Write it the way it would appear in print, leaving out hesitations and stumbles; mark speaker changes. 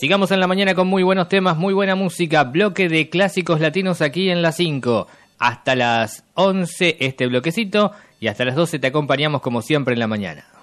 Speaker 1: Sigamos en la mañana con muy buenos temas, muy buena música, bloque de clásicos latinos aquí en la 5. Hasta las 11 este bloquecito y hasta las 12 te acompañamos como siempre en la mañana.